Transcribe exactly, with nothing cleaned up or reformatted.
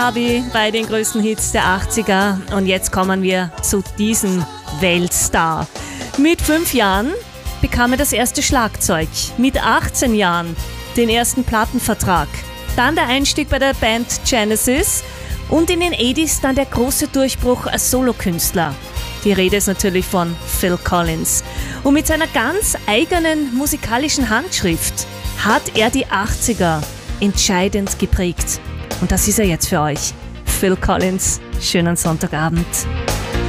Wie bei den größten Hits der achtziger. Und jetzt kommen wir zu diesem Weltstar. Mit fünf Jahren bekam er das erste Schlagzeug. Mit achtzehn Jahren den ersten Plattenvertrag. Dann der Einstieg bei der Band Genesis. Und in den achtziger dann der große Durchbruch als Solokünstler. Die Rede ist natürlich von Phil Collins. Und mit seiner ganz eigenen musikalischen Handschrift hat er die achtziger entscheidend geprägt. Und das ist er jetzt für euch. Phil Collins, schönen Sonntagabend.